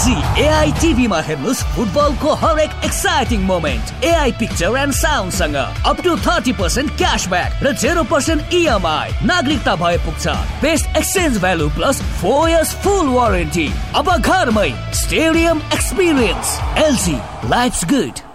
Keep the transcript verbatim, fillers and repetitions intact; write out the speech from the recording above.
LG AI टिभीमा हेर्नुस् फुटबलको हरेक exciting moment. AI picture and sound सँग up to thirty percent cashback र जेरो पर्सेन्ट इएमआई। नागरिकता भए पुग्छ। Best exchange value plus four years फुल वारेन्टी। अब घरमै stadium experience. LG, lives good.